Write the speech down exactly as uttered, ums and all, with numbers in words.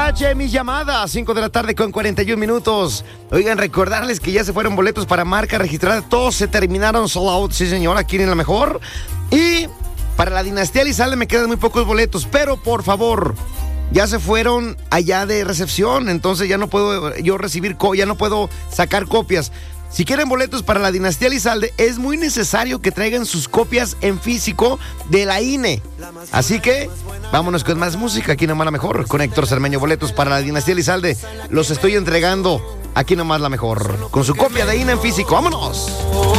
H, mis llamadas, cinco de la tarde con cuarenta y un minutos. Oigan, recordarles que ya se fueron boletos para marca registrada. Todos se terminaron sold out, sí señor, aquí en la mejor. Y para la Dinastía Elizalde me quedan muy pocos boletos, pero por favor, ya se fueron allá de recepción, entonces ya no puedo yo recibir, co- ya no puedo sacar copias. Si quieren boletos para la Dinastía Elizalde, es muy necesario que traigan sus copias en físico de la I N E. Así que, vámonos con más música, aquí nomás la mejor, con Héctor Cermeño. Boletos para la Dinastía Elizalde, los estoy entregando aquí nomás la mejor, con su copia de I N E en físico. ¡Vámonos!